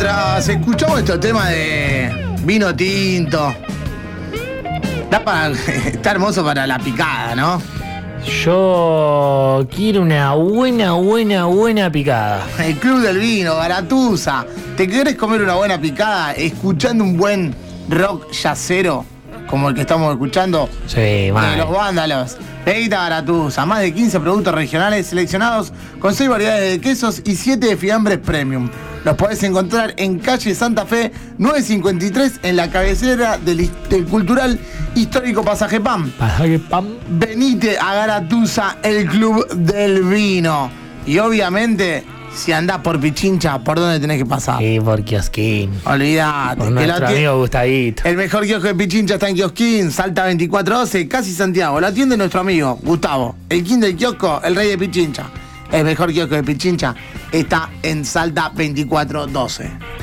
Mientras escuchamos este tema de vino tinto, está hermoso para la picada, ¿no? Yo quiero una buena picada. El Club del Vino, Garatuza. ¿Te querés comer una buena picada escuchando un buen rock yacero como el que estamos escuchando? Sí, De mal. los Vándalos. Pedita Garatuza. Más de 15 productos regionales seleccionados con 6 variedades de quesos y 7 de fiambres premium. Los podés encontrar en calle Santa Fe 953 en la cabecera del Cultural Histórico Pasaje Pam. Pasaje Pam. Venite a Garatuza, el Club del Vino. Y obviamente, si andás por Pichincha, ¿por dónde tenés que pasar? Sí, por Kiosquín. Olvidate. Por nuestro amigo Gustavito. El mejor kiosco de Pichincha está en Kiosquín, Salta 2412, casi Santiago. Lo atiende nuestro amigo Gustavo, el king del kiosco, el rey de Pichincha. El mejor kiosco de Pichincha está en Salta 2412.